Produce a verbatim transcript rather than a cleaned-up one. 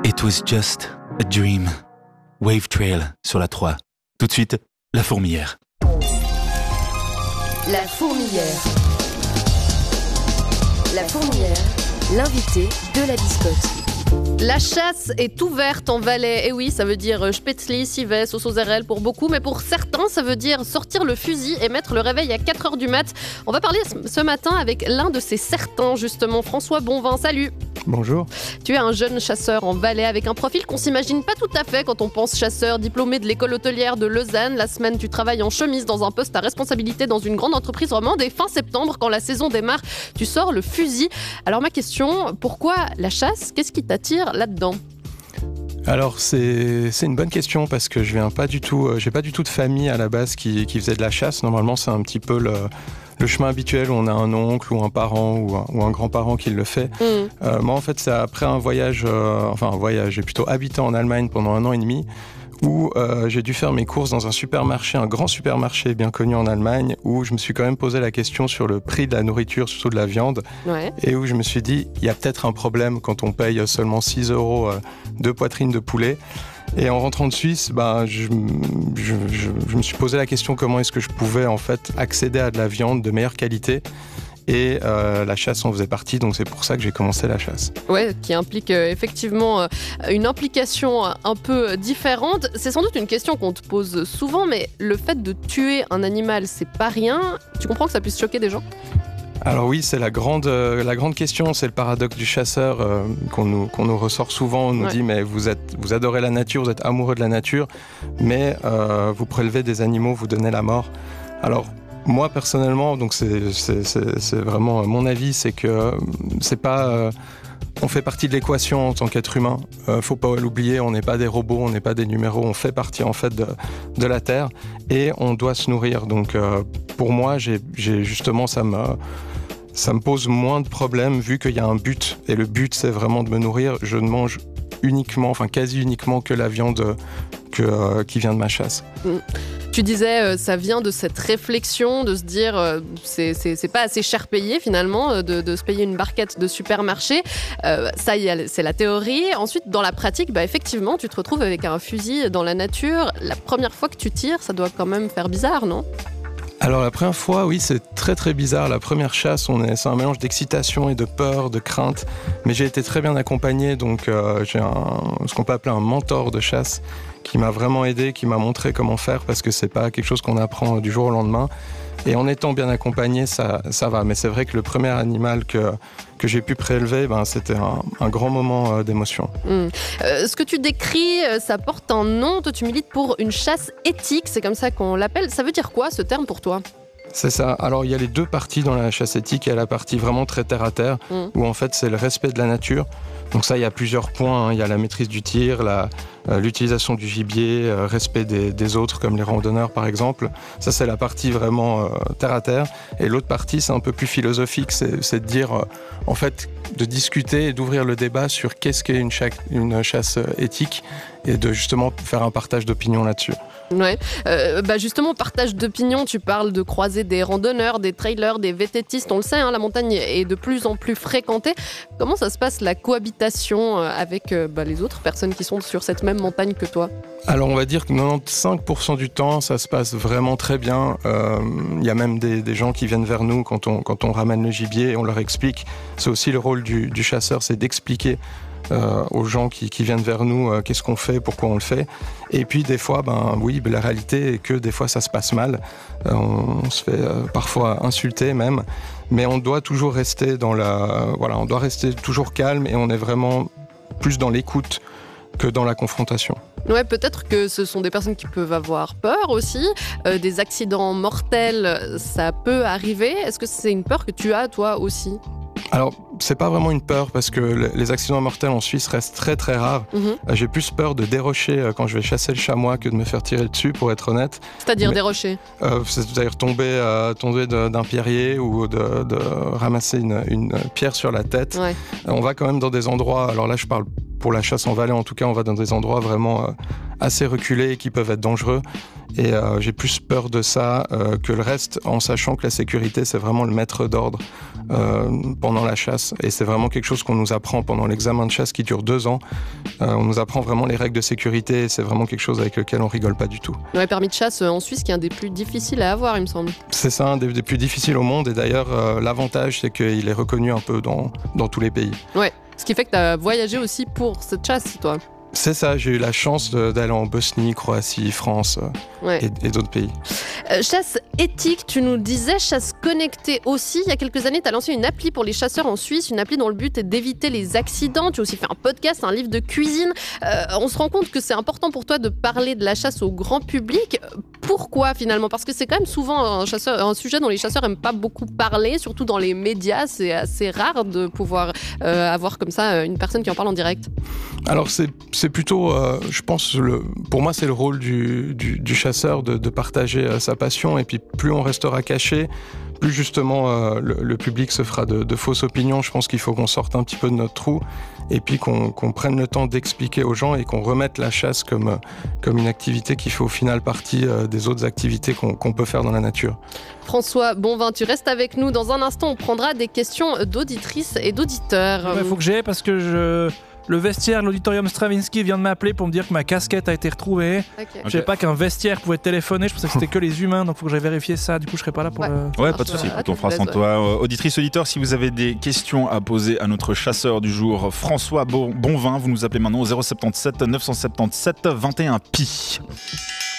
It was just a dream. Wave Trail sur la trois. Tout de suite, la fourmilière. La fourmilière. La fourmilière, l'invité de la biscotte. La chasse est ouverte en Valais. Et oui, ça veut dire Spätzli, Civet, sauce aux R L pour beaucoup. Mais pour certains, ça veut dire sortir le fusil et mettre le réveil à quatre heures du mat. On va parler ce matin avec l'un de ces certains, justement, François Bonvin. Salut. Bonjour. Tu es un jeune chasseur en Valais avec un profil qu'on s'imagine pas tout à fait quand on pense chasseur, diplômé de l'école hôtelière de Lausanne. La semaine, tu travailles en chemise dans un poste à responsabilité dans une grande entreprise romande. Et fin septembre, quand la saison démarre, tu sors le fusil. Alors ma question, pourquoi la chasse ? Qu'est-ce qui t'attire là-dedans ? Alors c'est, c'est une bonne question parce que je viens pas du tout, euh, j'ai pas du tout de famille à la base qui, qui faisait de la chasse. Normalement c'est un petit peu le, le chemin habituel où on a un oncle ou un parent ou un, ou un grand-parent qui le fait. Mmh. Euh, moi en fait c'est après un voyage, euh, enfin un voyage, j'ai plutôt habité en Allemagne pendant un an et demi où euh, j'ai dû faire mes courses dans un supermarché, un grand supermarché bien connu en Allemagne, où je me suis quand même posé la question sur le prix de la nourriture, surtout de la viande, ouais. Et où je me suis dit, il y a peut-être un problème quand on paye seulement six euros euh, deux poitrines de poulet. Et en rentrant de Suisse, bah, je, je, je, je me suis posé la question comment est-ce que je pouvais en fait accéder à de la viande de meilleure qualité. Et euh, la chasse en faisait partie, donc c'est pour ça que j'ai commencé la chasse. Ouais, qui implique euh, effectivement euh, une implication un peu différente. C'est sans doute une question qu'on te pose souvent, mais le fait de tuer un animal, c'est pas rien. Tu comprends que ça puisse choquer des gens ? Alors oui, c'est la grande, euh, la grande question, c'est le paradoxe du chasseur euh, qu'on, nous, qu'on nous ressort souvent. On nous ouais. dit, mais vous, êtes, vous adorez la nature, vous êtes amoureux de la nature, mais euh, vous prélevez des animaux, vous donnez la mort. Alors, moi, personnellement, donc c'est, c'est, c'est, c'est vraiment mon avis, c'est que c'est pas... Euh, on fait partie de l'équation en tant qu'être humain. Euh, faut pas l'oublier, on n'est pas des robots, on n'est pas des numéros, on fait partie en fait de, de la Terre et on doit se nourrir. Donc euh, pour moi, j'ai, j'ai justement, ça me, ça me pose moins de problèmes vu qu'il y a un but. Et le but, c'est vraiment de me nourrir. Je ne mange uniquement, enfin quasi uniquement que la viande que, euh, qui vient de ma chasse. Mmh. Tu disais, euh, ça vient de cette réflexion de se dire, euh, c'est, c'est, c'est pas assez cher payé finalement, de, de se payer une barquette de supermarché. Euh, ça y est, c'est la théorie. Ensuite, dans la pratique, bah, effectivement, tu te retrouves avec un fusil dans la nature. La première fois que tu tires, ça doit quand même faire bizarre, non ? Alors la première fois, oui, c'est très très bizarre. La première chasse, on est, c'est un mélange d'excitation et de peur, de crainte. Mais j'ai été très bien accompagné, donc euh, j'ai un, ce qu'on peut appeler un mentor de chasse qui m'a vraiment aidé, qui m'a montré comment faire parce que c'est pas quelque chose qu'on apprend du jour au lendemain. Et en étant bien accompagné, ça, ça va. Mais c'est vrai que le premier animal que, que j'ai pu prélever, ben, c'était un, un grand moment d'émotion. Mmh. Euh, ce que tu décris, ça porte un nom. Toi, tu milites pour une chasse éthique. C'est comme ça qu'on l'appelle. Ça veut dire quoi, ce terme, pour toi ? C'est ça. Alors, il y a les deux parties dans la chasse éthique. Il y a la partie vraiment très terre-à-terre, mmh. où en fait, c'est le respect de la nature. Donc ça, il y a plusieurs points. Hein. Il y a la maîtrise du tir, la, euh, l'utilisation du gibier, euh, respect des, des autres, comme les randonneurs, par exemple. Ça, c'est la partie vraiment euh, terre-à-terre. Et l'autre partie, c'est un peu plus philosophique. C'est, c'est de dire, euh, en fait, de discuter et d'ouvrir le débat sur qu'est-ce qu'est une, cha- une chasse éthique et de justement faire un partage d'opinion là-dessus. Ouais, euh, bah justement, partage d'opinion, tu parles de croiser des randonneurs, des trailers, des V T Tistes, on le sait, hein, la montagne est de plus en plus fréquentée. Comment ça se passe, la cohabitation avec euh, bah, les autres personnes qui sont sur cette même montagne que toi ? Alors on va dire que quatre-vingt-quinze pour cent du temps, ça se passe vraiment très bien. Il euh, y a même des, des gens qui viennent vers nous quand on, quand on ramène le gibier et on leur explique. C'est aussi le rôle du, du chasseur, c'est d'expliquer Euh, aux gens qui, qui viennent vers nous, euh, qu'est-ce qu'on fait, pourquoi on le fait. Et puis des fois, ben oui, ben, la réalité est que des fois ça se passe mal. Euh, on, on se fait euh, parfois insulter même, mais on doit toujours rester dans la, euh, voilà, on doit rester toujours calme et on est vraiment plus dans l'écoute que dans la confrontation. Ouais, peut-être que ce sont des personnes qui peuvent avoir peur aussi. Euh, des accidents mortels, ça peut arriver. Est-ce que c'est une peur que tu as toi aussi ? Alors, c'est pas vraiment une peur parce que les accidents mortels en Suisse restent très très rares. Mmh. J'ai plus peur de dérocher quand je vais chasser le chamois que de me faire tirer dessus, pour être honnête. C'est-à-dire Mais, dérocher euh, C'est-à-dire tomber, euh, tomber de, d'un pierrier ou de, de ramasser une, une pierre sur la tête. Ouais. On va quand même dans des endroits, alors là je parle pour la chasse en vallée, en tout cas, on va dans des endroits vraiment euh, assez reculés et qui peuvent être dangereux. Et euh, j'ai plus peur de ça euh, que le reste, en sachant que la sécurité, c'est vraiment le maître d'ordre euh, pendant la chasse. Et c'est vraiment quelque chose qu'on nous apprend pendant l'examen de chasse qui dure deux ans. Euh, on nous apprend vraiment les règles de sécurité et c'est vraiment quelque chose avec lequel on rigole pas du tout. Le permis de chasse en Suisse, qui est un des plus difficiles à avoir, il me semble. C'est ça, un des, des plus difficiles au monde. Et d'ailleurs, euh, l'avantage, c'est qu'il est reconnu un peu dans, dans tous les pays. Ouais, ce qui fait que tu as voyagé aussi pour cette chasse, toi. C'est ça, j'ai eu la chance de, d'aller en Bosnie, Croatie, France euh, ouais. et, et d'autres pays. Euh, chasse éthique, tu nous disais, chasse connectée aussi. Il y a quelques années, tu as lancé une appli pour les chasseurs en Suisse, une appli dont le but est d'éviter les accidents. Tu as aussi fait un podcast, un livre de cuisine. Euh, on se rend compte que c'est important pour toi de parler de la chasse au grand public. Pourquoi finalement ? Parce que c'est quand même souvent un, chasseur, un sujet dont les chasseurs n'aiment pas beaucoup parler, surtout dans les médias. C'est assez rare de pouvoir euh, avoir comme ça une personne qui en parle en direct. Alors c'est, c'est plutôt, euh, je pense, le, pour moi c'est le rôle du, du, du chasseur de, de partager euh, sa passion, et puis plus on restera caché, plus justement euh, le, le public se fera de, de fausses opinions. Je pense qu'il faut qu'on sorte un petit peu de notre trou et puis qu'on, qu'on prenne le temps d'expliquer aux gens et qu'on remette la chasse comme, comme une activité qui fait au final partie euh, des autres activités qu'on, qu'on peut faire dans la nature. François Bonvin, tu restes avec nous. Dans un instant, on prendra des questions d'auditrices et d'auditeurs. Il ouais, faut que j'aille parce que je... Le vestiaire de l'auditorium Stravinsky vient de m'appeler pour me dire que ma casquette a été retrouvée. Okay. Je savais pas qu'un vestiaire pouvait téléphoner, je pensais que c'était que les humains, donc il faut que j'aille vérifier ça. Du coup, je serai pas là pour ouais. le... Ouais, pas de souci, on fera sans toi. Ouais. Auditrice, auditeur, si vous avez des questions à poser à notre chasseur du jour, François Bonvin, vous nous appelez maintenant au zéro sept sept neuf sept sept vingt et un Pi.